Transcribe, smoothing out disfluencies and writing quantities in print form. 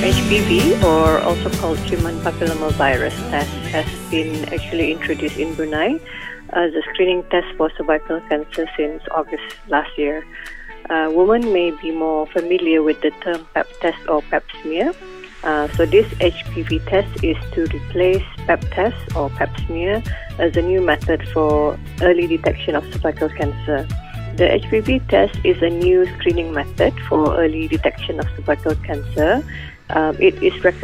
HPV, or also called human papillomavirus test, has been actually introduced in Brunei as a screening test for cervical cancer since August last year. Women may be more familiar with the term Pap test or Pap smear. So this HPV test is to replace Pap test or Pap smear as a new method for early detection of cervical cancer. The HPV test is a new screening method for early detection of cervical cancer. It is recommended